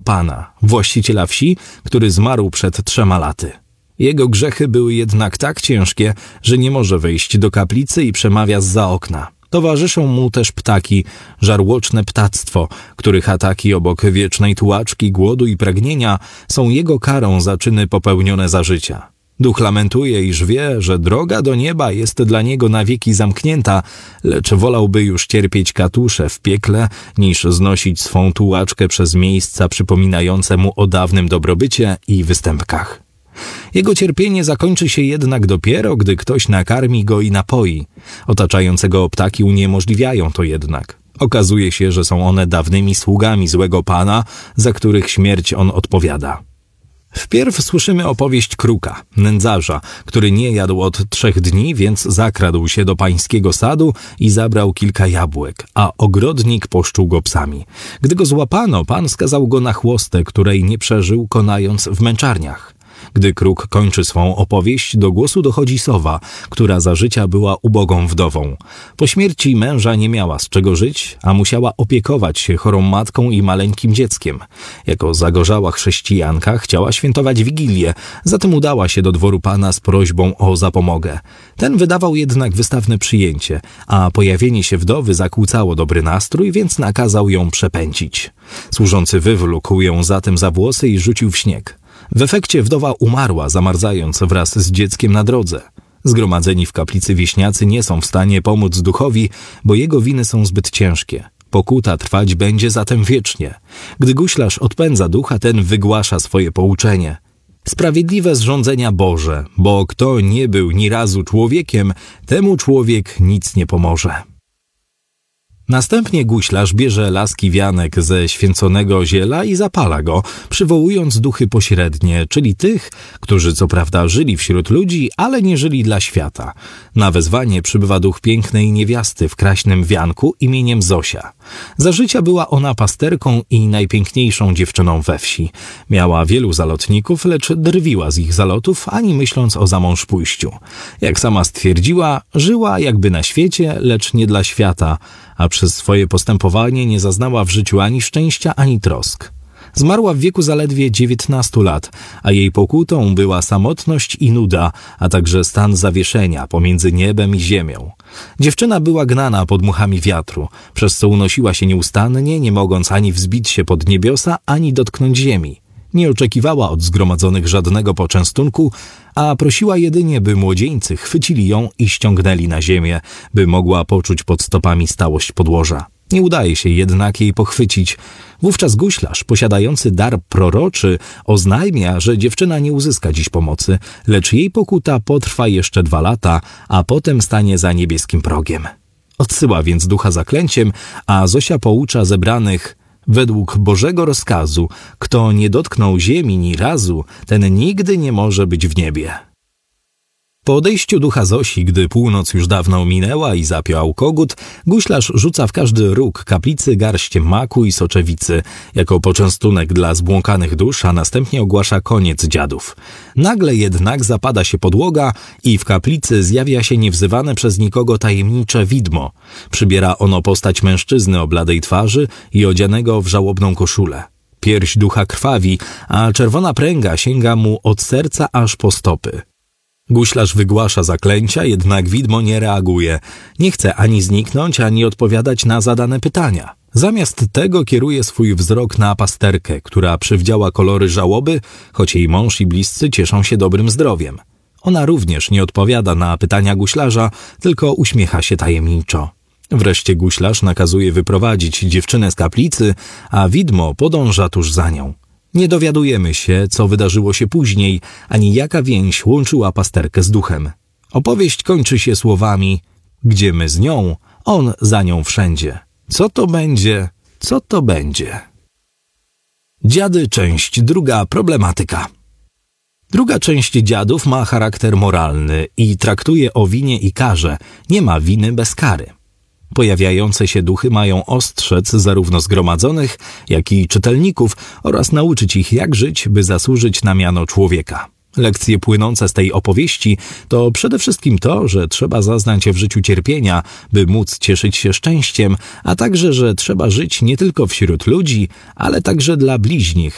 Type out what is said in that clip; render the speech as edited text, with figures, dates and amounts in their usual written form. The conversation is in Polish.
pana, właściciela wsi, który zmarł przed 3 laty. Jego grzechy były jednak tak ciężkie, że nie może wejść do kaplicy i przemawia zza okna. Towarzyszą mu też ptaki, żarłoczne ptactwo, których ataki obok wiecznej tułaczki, głodu i pragnienia są jego karą za czyny popełnione za życia. Duch lamentuje, iż wie, że droga do nieba jest dla niego na wieki zamknięta, lecz wolałby już cierpieć katusze w piekle, niż znosić swą tułaczkę przez miejsca przypominające mu o dawnym dobrobycie i występkach. Jego cierpienie zakończy się jednak dopiero, gdy ktoś nakarmi go i napoi. Otaczające go ptaki uniemożliwiają to jednak. Okazuje się, że są one dawnymi sługami złego pana, za których śmierć on odpowiada. Wpierw słyszymy opowieść kruka, nędzarza, który nie jadł od 3 dni, więc zakradł się do pańskiego sadu i zabrał kilka jabłek, a ogrodnik poszczuł go psami. Gdy go złapano, pan skazał go na chłostę, której nie przeżył, konając w męczarniach. Gdy kruk kończy swą opowieść, do głosu dochodzi sowa, która za życia była ubogą wdową. Po śmierci męża nie miała z czego żyć, a musiała opiekować się chorą matką i maleńkim dzieckiem. Jako zagorzała chrześcijanka chciała świętować Wigilię, zatem udała się do dworu pana z prośbą o zapomogę. Ten wydawał jednak wystawne przyjęcie, a pojawienie się wdowy zakłócało dobry nastrój, więc nakazał ją przepędzić. Służący wywlókł ją zatem za włosy i rzucił w śnieg. W efekcie wdowa umarła, zamarzając wraz z dzieckiem na drodze. Zgromadzeni w kaplicy wieśniacy nie są w stanie pomóc duchowi, bo jego winy są zbyt ciężkie. Pokuta trwać będzie zatem wiecznie. Gdy guślarz odpędza ducha, ten wygłasza swoje pouczenie. Sprawiedliwe zrządzenia Boże, bo kto nie był ni razu człowiekiem, temu człowiek nic nie pomoże. Następnie guślarz bierze laski wianek ze święconego ziela i zapala go, przywołując duchy pośrednie, czyli tych, którzy co prawda żyli wśród ludzi, ale nie żyli dla świata. Na wezwanie przybywa duch pięknej niewiasty w kraśnym wianku imieniem Zosia. Za życia była ona pasterką i najpiękniejszą dziewczyną we wsi. Miała wielu zalotników, lecz drwiła z ich zalotów, ani myśląc o zamążpójściu. Jak sama stwierdziła, żyła jakby na świecie, lecz nie dla świata, a przez swoje postępowanie nie zaznała w życiu ani szczęścia, ani trosk. Zmarła w wieku zaledwie 19 lat, a jej pokutą była samotność i nuda, a także stan zawieszenia pomiędzy niebem i ziemią. Dziewczyna była gnana pod muchami wiatru, przez co unosiła się nieustannie, nie mogąc ani wzbić się pod niebiosa, ani dotknąć ziemi. Nie oczekiwała od zgromadzonych żadnego poczęstunku, a prosiła jedynie, by młodzieńcy chwycili ją i ściągnęli na ziemię, by mogła poczuć pod stopami stałość podłoża. Nie udaje się jednak jej pochwycić. Wówczas guślarz, posiadający dar proroczy, oznajmia, że dziewczyna nie uzyska dziś pomocy, lecz jej pokuta potrwa jeszcze 2 lata, a potem stanie za niebieskim progiem. Odsyła więc ducha zaklęciem, a Zosia poucza zebranych: według Bożego rozkazu, kto nie dotknął ziemi ni razu, ten nigdy nie może być w niebie. Po odejściu ducha Zosi, gdy północ już dawno minęła i zapiał kogut, guślarz rzuca w każdy róg kaplicy garść maku i soczewicy jako poczęstunek dla zbłąkanych dusz, a następnie ogłasza koniec dziadów. Nagle jednak zapada się podłoga i w kaplicy zjawia się niewzywane przez nikogo tajemnicze widmo. Przybiera ono postać mężczyzny o bladej twarzy i odzianego w żałobną koszulę. Pierś ducha krwawi, a czerwona pręga sięga mu od serca aż po stopy. Guślarz wygłasza zaklęcia, jednak widmo nie reaguje. Nie chce ani zniknąć, ani odpowiadać na zadane pytania. Zamiast tego kieruje swój wzrok na pasterkę, która przywdziała kolory żałoby, choć jej mąż i bliscy cieszą się dobrym zdrowiem. Ona również nie odpowiada na pytania guślarza, tylko uśmiecha się tajemniczo. Wreszcie guślarz nakazuje wyprowadzić dziewczynę z kaplicy, a widmo podąża tuż za nią. Nie dowiadujemy się, co wydarzyło się później, ani jaka więź łączyła pasterkę z duchem. Opowieść kończy się słowami: gdzie my z nią, on za nią wszędzie. Co to będzie? Co to będzie? Dziady, część 2, problematyka. Druga część dziadów ma charakter moralny i traktuje o winie i karze. Nie ma winy bez kary. Pojawiające się duchy mają ostrzec zarówno zgromadzonych, jak i czytelników oraz nauczyć ich, jak żyć, by zasłużyć na miano człowieka. Lekcje płynące z tej opowieści to przede wszystkim to, że trzeba zaznać w życiu cierpienia, by móc cieszyć się szczęściem, a także, że trzeba żyć nie tylko wśród ludzi, ale także dla bliźnich,